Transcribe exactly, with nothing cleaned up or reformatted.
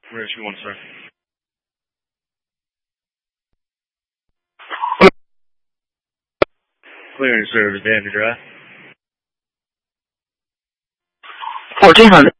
We're issue one, sir. Clearing service, Dandy Drive. fourteen hundred.